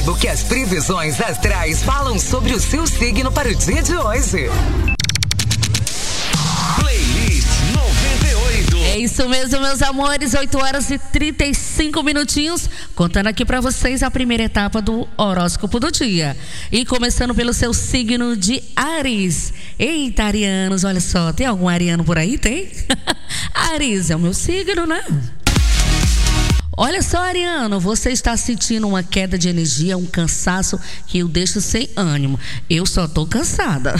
Saiba o que as previsões astrais falam sobre o seu signo para o dia de hoje. Playlist 98. É isso mesmo, meus amores, 8 horas e 35 minutinhos, contando aqui pra vocês a primeira etapa do horóscopo do dia. E começando pelo seu signo de Áries. Eita, arianos, olha só, tem algum ariano por aí? Tem? Áries é o meu signo, né? Olha só, ariano, você está sentindo uma queda de energia, um cansaço que o deixa sem ânimo. Eu só estou cansada.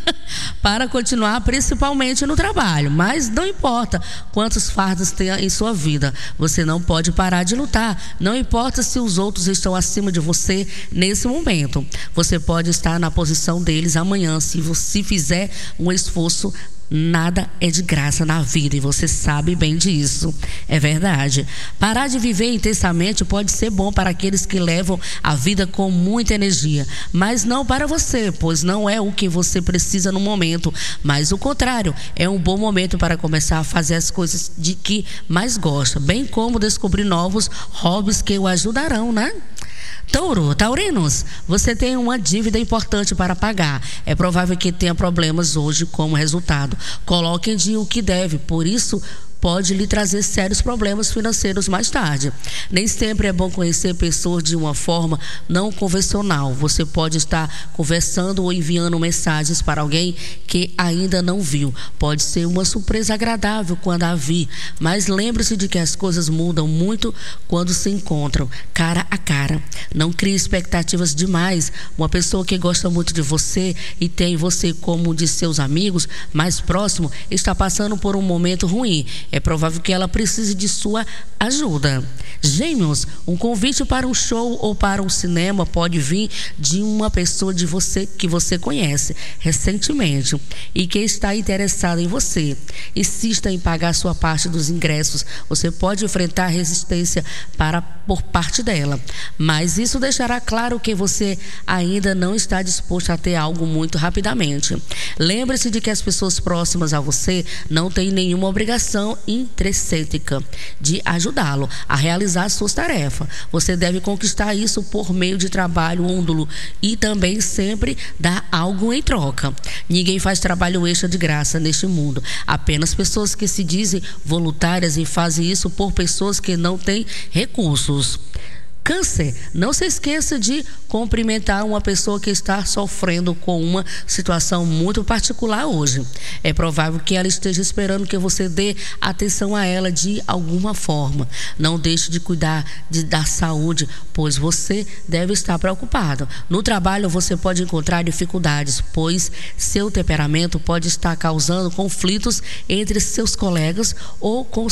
Para continuar, principalmente no trabalho. Mas não importa quantos fardos tenha em sua vida. Você não pode parar de lutar. Não importa se os outros estão acima de você nesse momento. Você pode estar na posição deles amanhã. Se você fizer um esforço, nada é de graça na vida e você sabe bem disso. É verdade. Parar de viver intensamente pode ser bom para aqueles que levam a vida com muita energia, mas não para você, pois não é o que você precisa no momento, mas o contrário, é um bom momento para começar a fazer as coisas de que mais gosta, bem como descobrir novos hobbies que o ajudarão, né? Touro, taurinos, você tem uma dívida importante para pagar. É provável que tenha problemas hoje como resultado. Coloque em dia o que deve, por isso pode lhe trazer sérios problemas financeiros mais tarde. Nem sempre é bom conhecer pessoas de uma forma não convencional. Você pode estar conversando ou enviando mensagens para alguém que ainda não viu. Pode ser uma surpresa agradável quando a vir, mas lembre-se de que as coisas mudam muito quando se encontram cara a cara. Não crie expectativas demais. Uma pessoa que gosta muito de você e tem você como um de seus amigos mais próximo está passando por um momento ruim. É provável que ela precise de sua ajuda. Gêmeos, um convite para um show ou para um cinema pode vir de uma pessoa de você que você conhece recentemente e que está interessada em você. Insista em pagar sua parte dos ingressos. Você pode enfrentar resistência por parte dela, mas isso deixará claro que você ainda não está disposto a ter algo muito rapidamente. Lembre-se de que as pessoas próximas a você não têm nenhuma obrigação intrínseca de ajudá-lo a realizar suas tarefas. Você deve conquistar isso por meio de trabalho árduo e também sempre dar algo em troca. Ninguém faz trabalho extra de graça neste mundo. Apenas pessoas que se dizem voluntárias e fazem isso por pessoas que não têm recursos. Câncer, não se esqueça de cumprimentar uma pessoa que está sofrendo com uma situação muito particular hoje. É provável que ela esteja esperando que você dê atenção a ela de alguma forma. Não deixe de cuidar da saúde, pois você deve estar preocupado. No trabalho você pode encontrar dificuldades, pois seu temperamento pode estar causando conflitos entre seus colegas ou com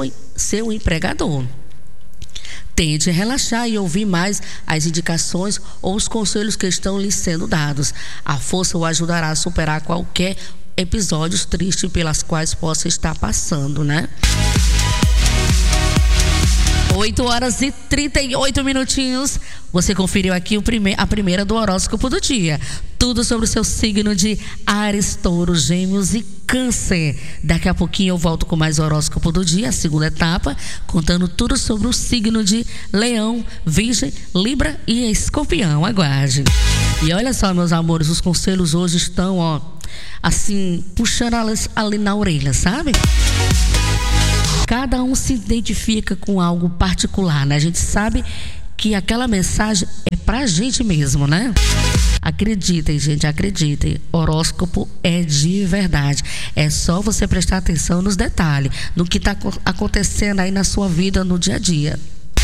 seu empregador. Tente relaxar e ouvir mais as indicações ou os conselhos que estão lhe sendo dados. A força o ajudará a superar qualquer episódios tristes pelas quais possa estar passando, né? 8 horas e 38 minutinhos. Você conferiu aqui a primeira do horóscopo do dia. Tudo sobre o seu signo de Áries, Touro, Gêmeos e Câncer. Daqui a pouquinho eu volto com mais horóscopo do dia, a segunda etapa, contando tudo sobre o signo de Leão, Virgem, Libra e Escorpião. Aguarde. E olha só, meus amores, os conselhos hoje estão, assim, puxando ali na orelha, sabe? Cada um se identifica com algo particular, né? A gente sabe que aquela mensagem é pra gente mesmo, né? Acreditem, gente, acreditem. Horóscopo é de verdade. É só você prestar atenção nos detalhes, no que está acontecendo aí na sua vida no dia a dia.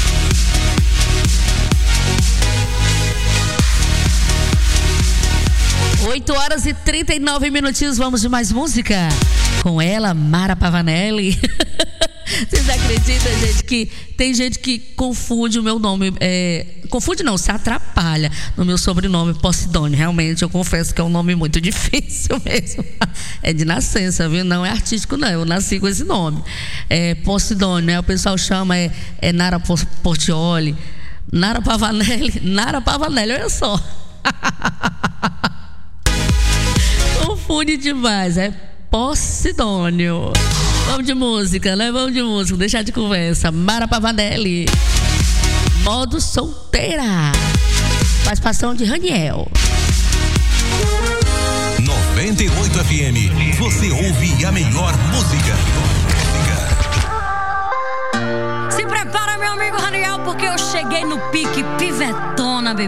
Oito horas e 39 minutinhos, vamos de mais música? Com ela, Mara Pavanelli. Vocês acreditam, gente, que tem gente que confunde o meu nome, confunde não, se atrapalha no meu sobrenome, Posidônio. Realmente, eu confesso que é um nome muito difícil mesmo. É de nascença, viu? Não é artístico, não. Eu nasci com esse nome. Posidônio, né? O pessoal chama, Nara Portioli, Nara Pavanelli, olha só. Confunde demais, Posidônio. Vamos de música, né? Vamos de música, deixar de conversa. Mara Pavanelli, modo solteira. Participação de Raniel. 98 FM, você ouve a melhor música. Se prepara, meu amigo Raniel, porque eu cheguei no pique pivetona, bebê.